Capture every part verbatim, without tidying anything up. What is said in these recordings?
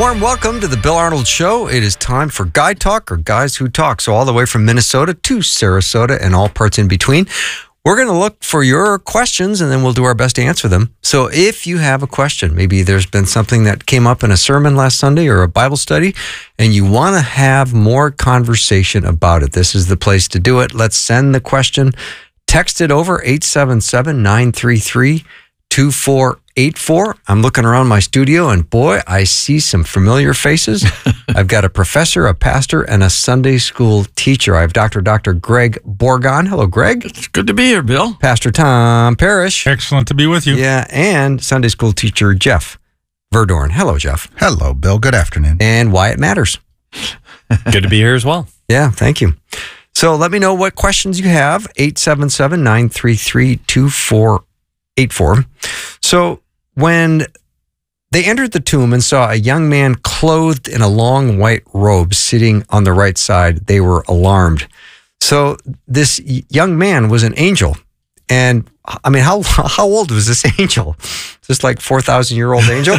warm welcome to the Bill Arnold Show. It is time for Guy Talk, or Guys Who Talk. So all the way from Minnesota to Sarasota and all parts in between. We're going to look for your questions, and then we'll do our best to answer them. So if you have a question, maybe there's been something that came up in a sermon last Sunday or a Bible study, and you want to have more conversation about it, this is the place to do it. Let's send the question. Text it over, eight seven seven, nine three three, two four eight four. I'm looking around my studio, and boy, I see some familiar faces. I've got a professor, a pastor, and a Sunday school teacher. I have Doctor Doctor Greg Borgon. Hello, Greg. It's good to be here, Bill. Pastor Tom Parrish. Excellent to be with you. Yeah, and Sunday school teacher Jeff Verdorn. Hello, Jeff. Hello, Bill. Good afternoon. And Wyatt Matters. Good to be here as well. Yeah, thank you. So let me know what questions you have. eight seven seven, nine three three, two four eight four. So when they entered the tomb and saw a young man clothed in a long white robe sitting on the right side, they were alarmed. So this young man was an angel. And I mean, how how old was this angel? Just like four thousand year old angel?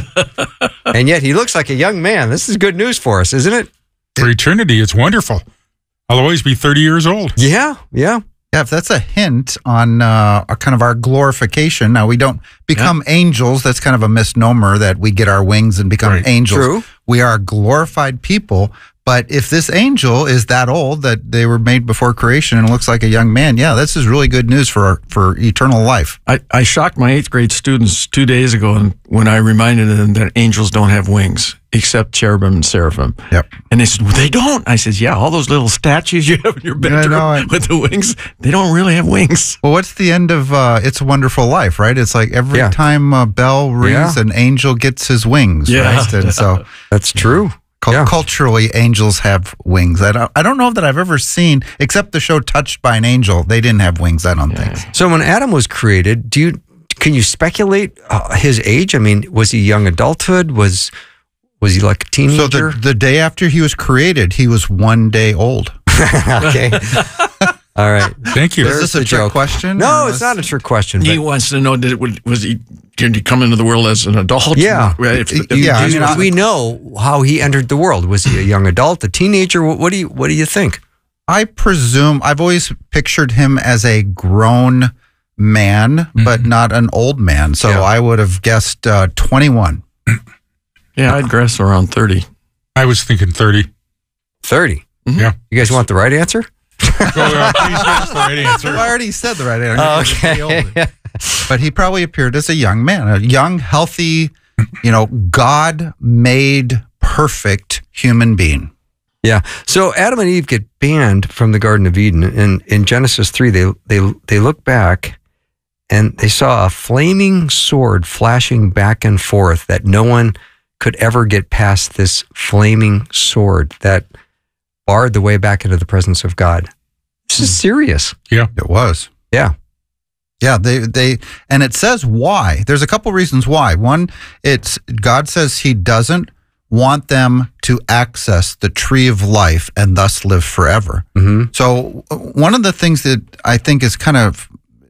And yet he looks like a young man. This is good news for us, isn't it? For eternity, it's wonderful. I'll always be thirty years old. Yeah, yeah. Yeah, if that's a hint on uh, our, kind of our glorification. Now, we don't become yeah. angels. That's kind of a misnomer that we get our wings and become right. angels. True. We are glorified people. But if this angel is that old that they were made before creation and looks like a young man, yeah, this is really good news for our, for eternal life. I, I shocked my eighth grade students two days ago when I reminded them that angels don't have wings, except cherubim and seraphim. Yep. And they said, well, they don't. I said, yeah, all those little statues you have in your bedroom Yeah, I know. with the wings, they don't really have wings. Well, what's the end of uh, It's a Wonderful Life, right? It's like every Yeah. time a bell rings, Yeah. an angel gets his wings, Yeah. right? And so That's true. Cul- Yeah. Culturally, angels have wings. I don't, I don't know that I've ever seen, except the show Touched by an Angel. They didn't have wings, I don't Yeah. think. So when Adam was created, do you can you speculate uh, his age? I mean, was he young adulthood? Was was he like a So teenager? the, the day after he was created, he was one day old. Okay. All right. Thank you. Is this the a trick joke. question? No, Or it's was- not a trick question. He But wants to know, did it, would- was he, did he come into the world as an adult? Yeah. If, if, Yeah, I do mean, I- we know how he entered the world? Was he a young adult, a teenager? What, what do you What do you think? I presume, I've always pictured him as a grown man, but not an old man. So Yeah. I would have guessed uh, twenty-one. yeah, I'd guess around thirty. I was thinking thirty. Thirty. Yeah. You guys want the right answer? Well, uh, please give us the right answer. I already said the right answer. Oh, He was way okay. older. But he probably appeared as a young man, a young, healthy, you know, God-made, perfect human being. Yeah. So Adam and Eve get banned from the Garden of Eden, and in Genesis three, they they they look back, and they saw a flaming sword flashing back and forth. That no one could ever get past this flaming sword that barred the way back into the presence of God. This is serious. Yeah. It was. Yeah. Yeah, they they and it says why. There's a couple reasons why. One, it's God says he doesn't want them to access the tree of life and thus live forever. Mm-hmm. So uh, one of the things that I think is kind of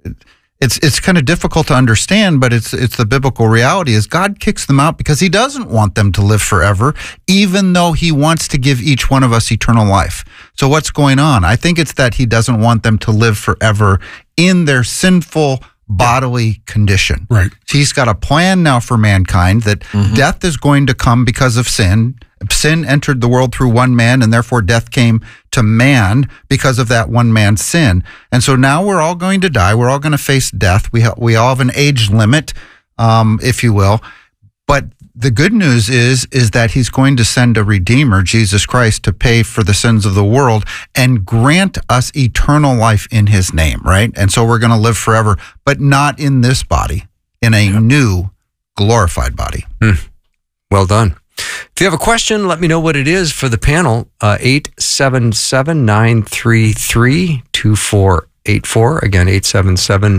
it's it's kind of difficult to understand, but it's it's the biblical reality is God kicks them out because he doesn't want them to live forever, even though he wants to give each one of us eternal life. So what's going on? I think it's that he doesn't want them to live forever in their sinful bodily condition. Right. He's got a plan now for mankind that death is going to come because of sin. Sin entered the world through one man, and therefore death came to man because of that one man's sin. And so now we're all going to die. We're all going to face death. We ha- we all have an age limit, um, if you will. But the good news is is that he's going to send a Redeemer, Jesus Christ, to pay for the sins of the world and grant us eternal life in his name, right? And so we're going to live forever, but not in this body, in a yeah. new, glorified body. Mm. Well done. If you have a question, let me know what it is for the panel. Uh, eight seven seven, nine three three, two four eight four. Again, eight seven seven,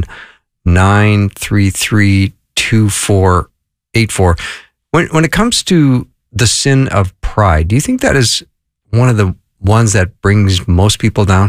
nine three three, two four eight four. When when it comes to the sin of pride, do you think that is one of the ones that brings most people down?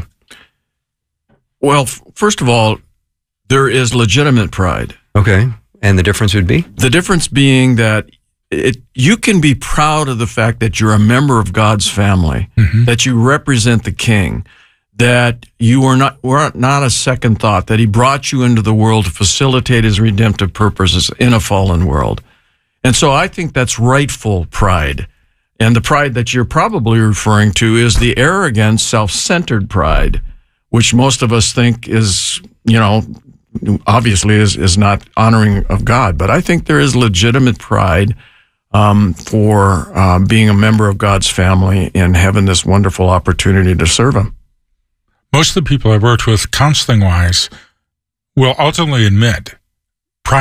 Well, f- first of all, there is legitimate pride. Okay. And the difference would be? The difference being that it, you can be proud of the fact that you're a member of God's family, Mm-hmm. that you represent the King, that you are not, were not a second thought, that he brought you into the world to facilitate his redemptive purposes in a fallen world. And so I think that's rightful pride. And the pride that you're probably referring to is the arrogant, self-centered pride, which most of us think is, you know, obviously is, is not honoring of God. But I think there is legitimate pride um, for uh, being a member of God's family and having this wonderful opportunity to serve him. Most of the people I've worked with counseling-wise will ultimately admit